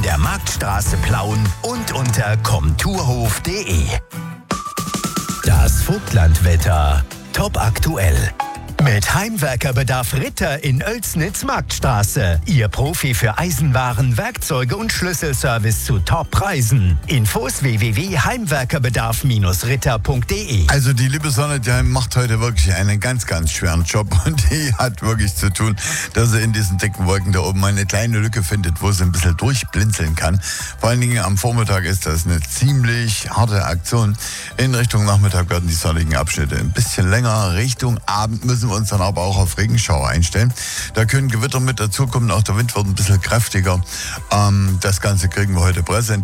der Marktstraße Plauen und unter comtourhof.de. Das Vogtlandwetter. Top aktuell. Mit Heimwerkerbedarf Ritter in Oelsnitz Marktstraße. Ihr Profi für Eisenwaren, Werkzeuge und Schlüsselservice zu Top-Preisen. Infos www.heimwerkerbedarf-ritter.de. Also die liebe Sonne, die macht heute wirklich einen ganz, ganz schweren Job und die hat wirklich zu tun, dass sie in diesen dicken Wolken da oben mal eine kleine Lücke findet, wo sie ein bisschen durchblinzeln kann. Vor allen Dingen am Vormittag ist das eine ziemlich harte Aktion. In Richtung Nachmittag werden die sonnigen Abschnitte ein bisschen länger. Richtung Abend müssen wir uns dann aber auch auf Regenschauer einstellen. Da können Gewitter mit dazukommen, auch der Wind wird ein bisschen kräftiger. Das Ganze kriegen wir heute präsentiert.